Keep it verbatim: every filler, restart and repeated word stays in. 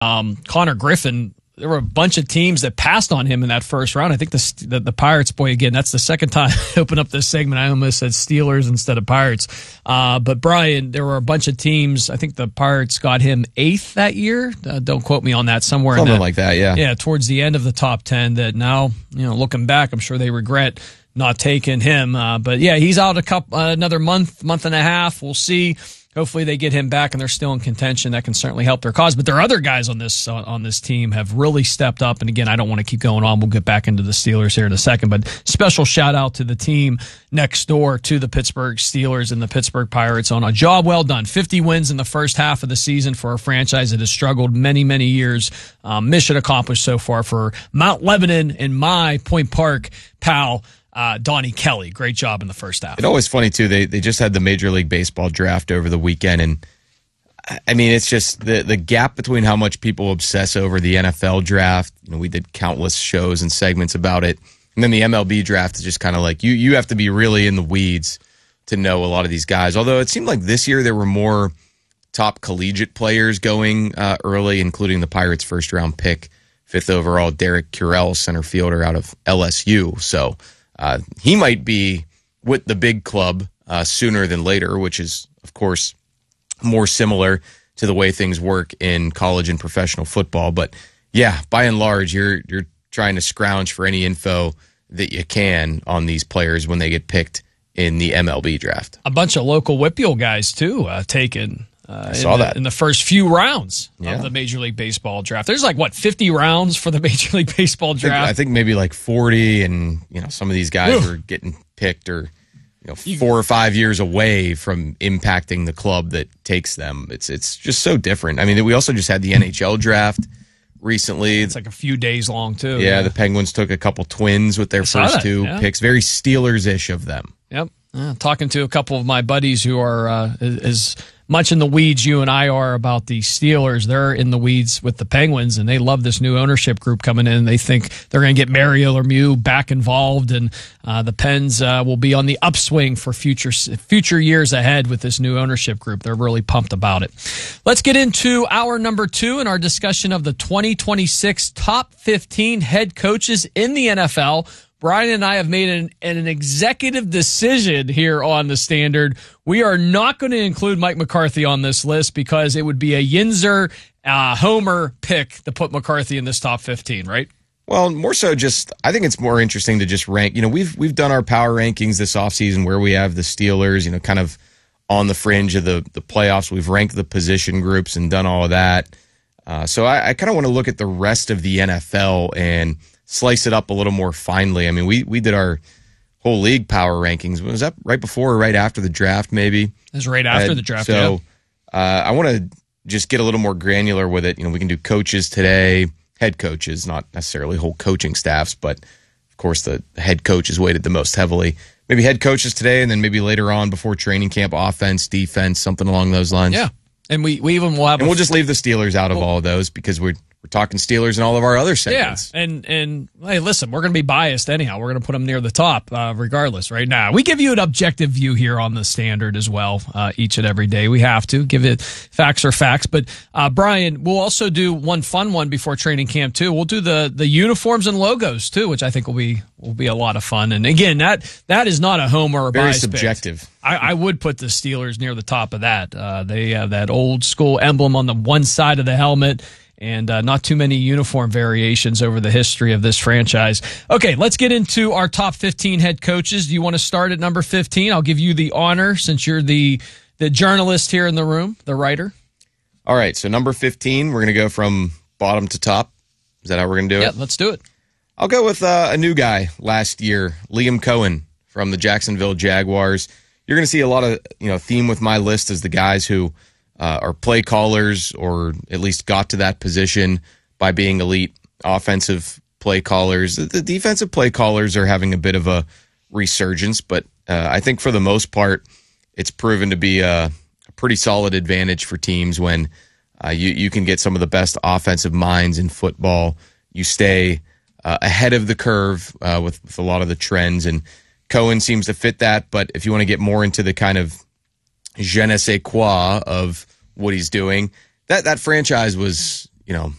Um, Connor Griffin, there were a bunch of teams that passed on him in that first round. I think the the, the Pirates, boy, again, that's the second time I open up this segment. I almost said Steelers instead of Pirates. Uh, but Brian, there were a bunch of teams. I think the Pirates got him eighth that year. Uh, don't quote me on that. Somewhere Something in that, like that, yeah. Yeah, towards the end of the top ten. That now, you know, looking back, I'm sure they regret not taking him. Uh, but yeah, he's out a couple, uh, another month, month and a half. We'll see. Hopefully they get him back and they're still in contention. That can certainly help their cause. But there are other guys on this uh, on this team have really stepped up. And again, I don't want to keep going on. We'll get back into the Steelers here in a second. But special shout out to the team next door to the Pittsburgh Steelers and the Pittsburgh Pirates on a job well done. fifty wins in the first half of the season for a franchise that has struggled many, many years. Um, mission accomplished so far for Mount Lebanon and my Point Park pal, Uh, Donnie Kelly. Great job in the first half. It's always funny, too. They they just had the Major League Baseball draft over the weekend. And, I mean, it's just the, the gap between how much people obsess over the N F L draft. You know, we did countless shows and segments about it. And then the M L B draft is just kind of like, you, you have to be really in the weeds to know a lot of these guys. Although it seemed like this year there were more top collegiate players going uh, early, including the Pirates' first-round pick, fifth overall, Derek Curell, center fielder out of L S U. So, Uh, he might be with the big club uh, sooner than later, which is, of course, more similar to the way things work in college and professional football. But yeah, by and large, you're you're trying to scrounge for any info that you can on these players when they get picked in the M L B draft. A bunch of local Whippeal guys, too, uh, taken uh, I saw in, the, that. in the first few rounds Yeah. of the Major League Baseball draft. There's like, what, fifty rounds for the Major League Baseball I think, draft? I think maybe like forty, and you know some of these guys Oof. are getting picked or you know four or five years away from impacting the club that takes them. It's it's just so different. I mean, we also just had the N H L draft recently. It's like a few days long, too. Yeah, yeah. The Penguins took a couple Twins with their I saw first that, two yeah. picks. Very Steelers-ish of them. Yep. Uh, talking to a couple of my buddies who are uh, as much in the weeds you and I are about the Steelers. They're in the weeds with the Penguins, and they love this new ownership group coming in. They think they're going to get Mario Lemieux back involved, and uh, the Pens uh, will be on the upswing for future future years ahead with this new ownership group. They're really pumped about it. Let's get into hour number two in our discussion of the twenty twenty-six top fifteen head coaches in the N F L. Brian and I have made an, an executive decision here on the Standard. We are not going to include Mike McCarthy on this list because it would be a Yinzer uh, Homer pick to put McCarthy in this top fifteen, right? Well, more so just, I think it's more interesting to just rank. You know, we've we've done our power rankings this offseason where we have the Steelers, you know, kind of on the fringe of the, the playoffs. We've ranked the position groups and done all of that. Uh, so I, I kind of want to look at the rest of the N F L and slice it up a little more finely. I mean, we we did our whole league power rankings. Was that right before or right after the draft, maybe? It was right after uh, the draft, So yeah. uh, I want to just get a little more granular with it. You know, we can do coaches today, head coaches, not necessarily whole coaching staffs, but of course the head coach is weighted the most heavily. Maybe head coaches today, and then maybe later on before training camp, offense, defense, something along those lines. Yeah, and we, we even will have... And we'll just leave the Steelers out of all of those because we're We're talking Steelers and all of our other segments. Yeah, and and hey, listen, we're going to be biased anyhow. We're going to put them near the top, uh, regardless. Right now, we give you an objective view here on the Standard as well, uh, each and every day. We have to give it facts are facts. But uh, Brian, we'll also do one fun one before training camp too. We'll do the the uniforms and logos too, which I think will be will be a lot of fun. And again, that that is not a homer or very bias subjective. I, I would put the Steelers near the top of that. Uh, they have that old school emblem on the one side of the helmet. And uh, not too many uniform variations over the history of this franchise. Okay, let's get into our top fifteen head coaches. Do you want to start at number fifteen? I'll give you the honor since you're the the journalist here in the room, the writer. All right, so number fifteen, we're going to go from bottom to top. Is that how we're going to do it? Yeah, let's do it. I'll go with uh, a new guy last year, Liam Cohen from the Jacksonville Jaguars. You're going to see a lot of you know theme with my list as the guys who Uh, are play callers or at least got to that position by being elite offensive play callers. The, the defensive play callers are having a bit of a resurgence, but uh, I think for the most part, it's proven to be a, a pretty solid advantage for teams when uh, you, you can get some of the best offensive minds in football. You stay uh, ahead of the curve uh, with, with a lot of the trends, and Cohen seems to fit that. But if you want to get more into the kind of je ne sais quoi of what he's doing, that that franchise was you know,